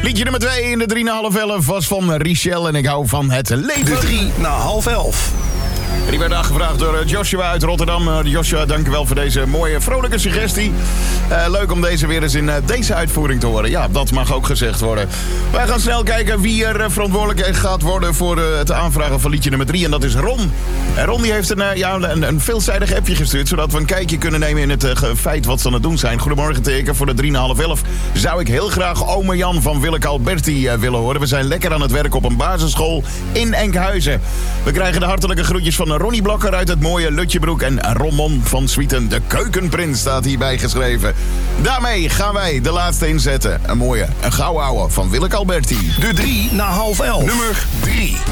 Liedje nummer 2 in de 3 na half 11 was van Richelle en ik hou van het leven. De 3 na half 11. En die werd aangevraagd door Joshua uit Rotterdam. Joshua, dank u wel voor deze mooie, vrolijke suggestie. Leuk om deze weer eens in deze uitvoering te horen. Ja, dat mag ook gezegd worden. Wij gaan snel kijken wie er verantwoordelijk gaat worden voor het aanvragen van liedje nummer 3. En dat is Ron. En Ron die heeft een veelzijdig appje gestuurd, zodat we een kijkje kunnen nemen in het feit wat ze aan het doen zijn. Goedemorgen teken, voor de 3 na half 11 zou ik heel graag ome Jan van Willeke Alberti willen horen. We zijn lekker aan het werk op een basisschool in Enkhuizen. We krijgen de hartelijke groetjes van Ronnie Blokker uit het mooie Lutjebroek. En Romon van Swieten, de keukenprins, staat hierbij geschreven. Daarmee gaan wij de laatste inzetten. Een mooie, een gouden ouwe van Willeke Alberti. De 3 na half 11. Nummer 3.